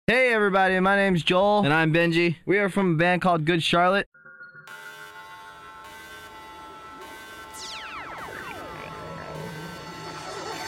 Hey everybody, my name's Joel. And I'm Benji. We are from a band called Good Charlotte.